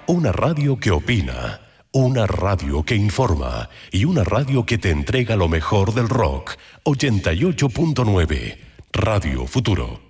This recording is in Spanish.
Una radio que opina, una radio que informa y una radio que te entrega lo mejor del rock. 88.9, Radio Futuro.